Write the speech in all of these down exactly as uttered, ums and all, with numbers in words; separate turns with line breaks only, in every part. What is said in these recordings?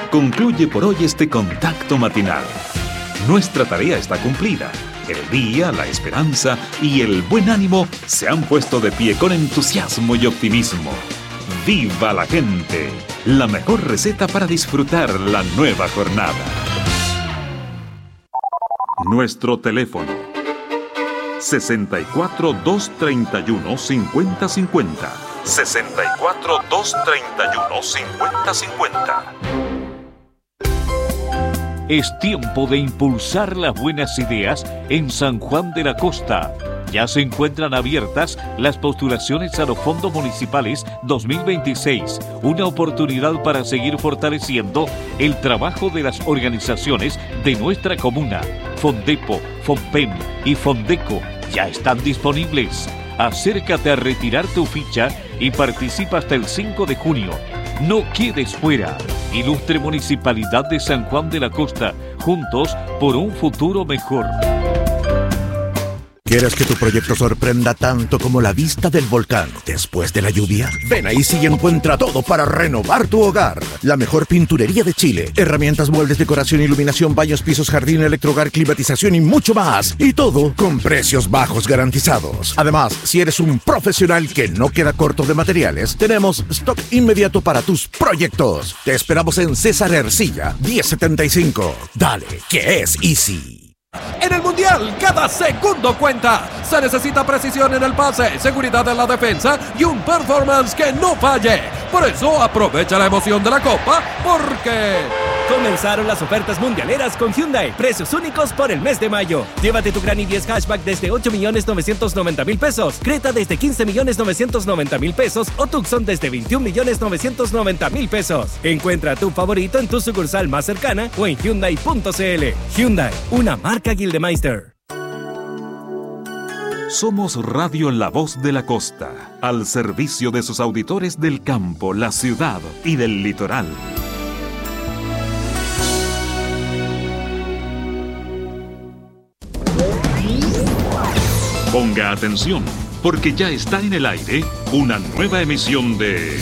Concluye por hoy este contacto matinal. Nuestra tarea está cumplida. El día, la esperanza y el buen ánimo se han puesto de pie con entusiasmo y optimismo. ¡Viva la gente! La mejor receta para disfrutar la nueva jornada. Nuestro teléfono sesenta y cuatro, doscientos treinta y uno, cincuenta cincuenta. sesenta y cuatro, doscientos treinta y uno, cincuenta cincuenta.
Es tiempo de impulsar las buenas ideas en San Juan de la Costa. Ya se encuentran abiertas las postulaciones a los fondos municipales dos mil veintiséis, una oportunidad para seguir fortaleciendo el trabajo de las organizaciones de nuestra comuna. Fondepo, Fonpem y Fondeco ya están disponibles. Acércate a retirar tu ficha y participa hasta el cinco de junio. No quedes fuera. Ilustre Municipalidad de San Juan de la Costa, juntos por un futuro mejor.
¿Quieres que tu proyecto sorprenda tanto como la vista del volcán después de la lluvia? Ven a Easy y encuentra todo para renovar tu hogar. La mejor pinturería de Chile. Herramientas, muebles, decoración, iluminación, baños, pisos, jardín, electrohogar, climatización y mucho más. Y todo con precios bajos garantizados. Además, si eres un profesional que no queda corto de materiales, tenemos stock inmediato para tus proyectos. Te esperamos en César Ercilla, diez setenta y cinco. Dale, que es Easy.
En el Mundial, cada segundo cuenta. Se necesita precisión en el pase, seguridad en la defensa y un performance que no falle. Por eso, aprovecha la emoción de la Copa, porque...
comenzaron las ofertas mundialeras con Hyundai. Precios únicos por el mes de mayo. Llévate tu Gran i diez Hatchback desde ocho millones novecientos noventa mil pesos. Creta desde quince millones novecientos noventa mil pesos. O Tucson desde veintiún millones novecientos noventa mil pesos. Encuentra tu favorito en tu sucursal más cercana o en Hyundai punto c l. Hyundai, una marca Gildemeister.
Somos Radio La Voz de la Costa, al servicio de sus auditores del campo, la ciudad y del litoral. Ponga atención, porque ya está en el aire una nueva emisión de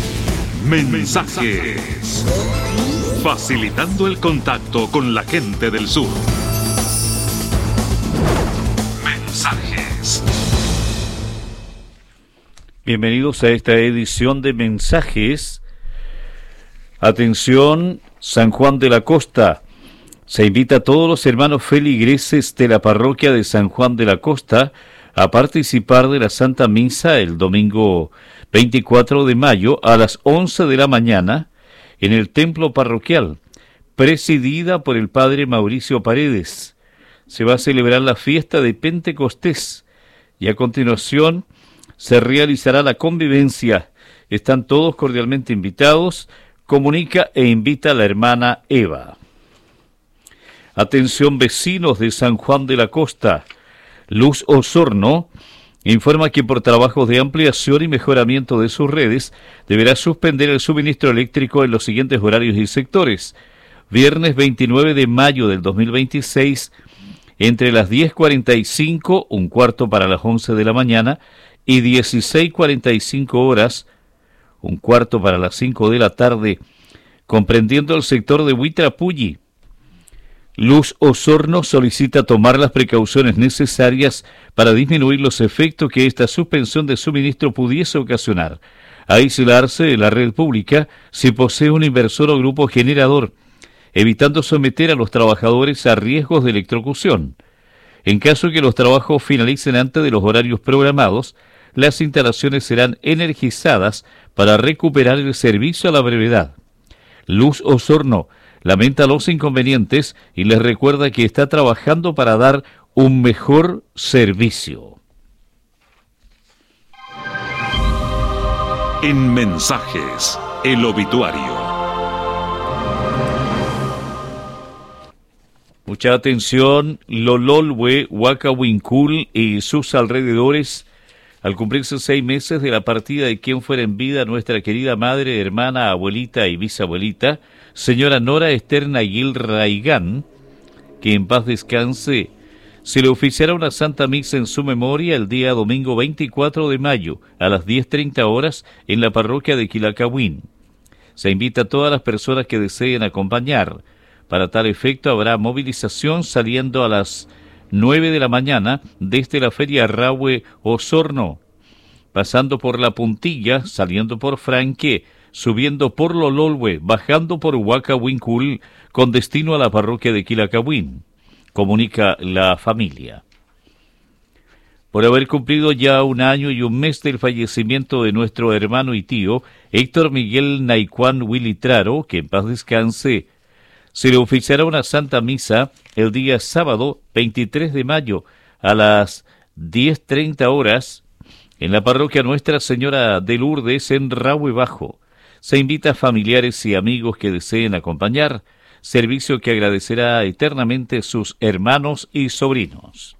Mensajes, facilitando el contacto con la gente del sur. Mensajes.
Bienvenidos a esta edición de Mensajes. Atención, San Juan de la Costa. Se invita a todos los hermanos feligreses de la parroquia de San Juan de la Costa a participar de la Santa Misa el domingo veinticuatro de mayo a las once de la mañana en el templo parroquial, presidida por el padre Mauricio Paredes. Se va a celebrar la fiesta de Pentecostés y a continuación se realizará la convivencia. Están todos cordialmente invitados, comunica e invita a la hermana Eva. Atención, vecinos de San Juan de la Costa. Luz Osorno informa que por trabajos de ampliación y mejoramiento de sus redes deberá suspender el suministro eléctrico en los siguientes horarios y sectores. Viernes veintinueve de mayo del dos mil veintiséis, entre las diez cuarenta y cinco, un cuarto para las once de la mañana, y dieciséis cuarenta y cinco horas, un cuarto para las cinco de la tarde, comprendiendo el sector de Huitrapulli. Luz Osorno solicita tomar las precauciones necesarias para disminuir los efectos que esta suspensión de suministro pudiese ocasionar. Aislarse de la red pública si posee un inversor o grupo generador, evitando someter a los trabajadores a riesgos de electrocución. En caso que los trabajos finalicen antes de los horarios programados, las instalaciones serán energizadas para recuperar el servicio a la brevedad. Luz Osorno lamenta los inconvenientes y les recuerda que está trabajando para dar un mejor servicio.
En Mensajes, el obituario.
Mucha atención, Lololwe, Huacahuincul y sus alrededores, al cumplirse seis meses de la partida de quien fuera en vida nuestra querida madre, hermana, abuelita y bisabuelita, señora Nora Esther Naguil Raigán, que en paz descanse, se le oficiará una santa misa en su memoria el día domingo veinticuatro de mayo a las diez treinta horas en la parroquia de Quilacahuín. Se invita a todas las personas que deseen acompañar. Para tal efecto habrá movilización saliendo a las nueve de la mañana desde la Feria Rahue Osorno, pasando por La Puntilla, saliendo por Franque, subiendo por Lololwe, bajando por Huacahuincul, con destino a la parroquia de Quilacahuín, comunica la familia. Por haber cumplido ya un año y un mes del fallecimiento de nuestro hermano y tío, Héctor Miguel Naicuán Willitraro, que en paz descanse, se le oficiará una santa misa el día sábado veintitrés de mayo a las diez treinta horas en la parroquia Nuestra Señora de Lourdes en Rahue Bajo. Se invita a familiares y amigos que deseen acompañar, servicio que agradecerá eternamente sus hermanos y sobrinos.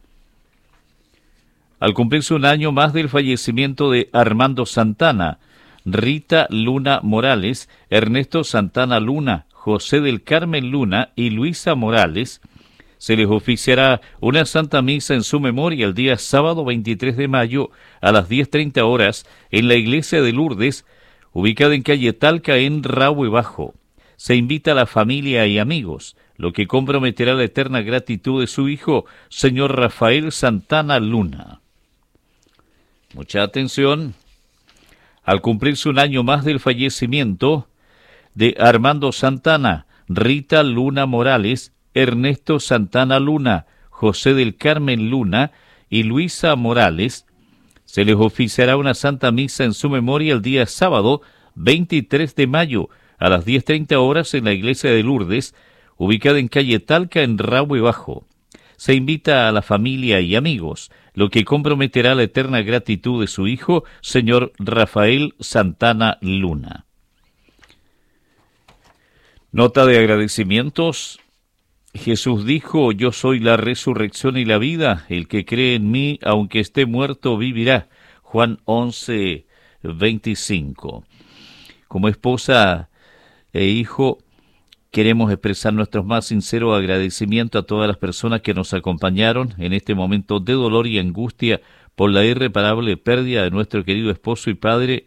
Al cumplirse un año más del fallecimiento de Armando Santana, Rita Luna Morales, Ernesto Santana Luna, José del Carmen Luna y Luisa Morales, se les oficiará una santa misa en su memoria el día sábado veintitrés de mayo a las diez treinta horas en la iglesia de Lourdes, ubicada en calle Talca en Rahue Bajo. Se invita a la familia y amigos, lo que comprometerá la eterna gratitud de su hijo, señor Rafael Santana Luna. Mucha atención. Al cumplirse un año más del fallecimiento de Armando Santana, Rita Luna Morales, Ernesto Santana Luna, José del Carmen Luna y Luisa Morales, se les oficiará una santa misa en su memoria el día sábado veintitrés de mayo a las diez treinta horas en la iglesia de Lourdes, ubicada en calle Talca en Rahue Bajo. Se invita a la familia y amigos, lo que comprometerá la eterna gratitud de su hijo, señor Rafael Santana Luna. Nota de agradecimientos. Jesús dijo, yo soy la resurrección y la vida, el que cree en mí, aunque esté muerto, vivirá. Juan once, veinticinco. Como esposa e hijo, queremos expresar nuestros más sinceros agradecimientos a todas las personas que nos acompañaron en este momento de dolor y angustia por la irreparable pérdida de nuestro querido esposo y padre,